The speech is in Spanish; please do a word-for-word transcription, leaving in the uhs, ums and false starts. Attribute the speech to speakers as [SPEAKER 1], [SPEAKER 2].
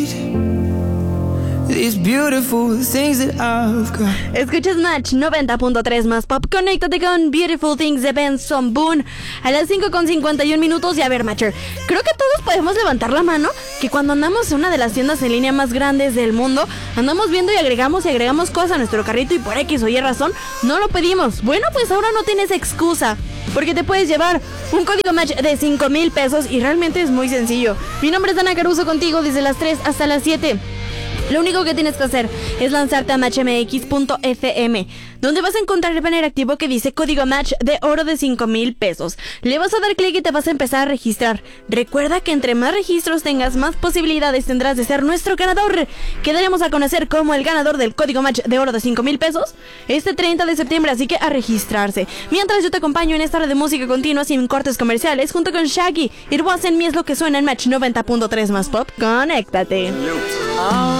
[SPEAKER 1] These beautiful things that I've got.
[SPEAKER 2] Escuchas Match noventa punto tres más pop. Conéctate con Beautiful Things de Benson Boone a las cinco con cincuenta y un minutos. Y a ver, Matcher, creo que todos podemos levantar la mano que cuando andamos en una de las tiendas en línea más grandes del mundo, andamos viendo y agregamos y agregamos cosas a nuestro carrito y por X o Y razón no lo pedimos. Bueno, pues ahora no tienes excusa, porque te puedes llevar un código Match de cinco mil pesos y realmente es muy sencillo. Mi nombre es Dana Caruso, contigo desde las tres hasta las siete. Lo único que tienes que hacer es lanzarte a match m x punto f m, donde vas a encontrar el banner activo que dice código Match de oro de cinco mil pesos. Le vas a dar clic y te vas a empezar a registrar. Recuerda que entre más registros tengas, más posibilidades tendrás de ser nuestro ganador, que daremos a conocer como el ganador del código Match de oro de cinco mil pesos este treinta de septiembre, así que a registrarse. Mientras yo te acompaño en esta hora de música continua sin cortes comerciales junto con Shaggy. It Wasn't Me es lo que suena en Match noventa punto tres más pop. Conéctate.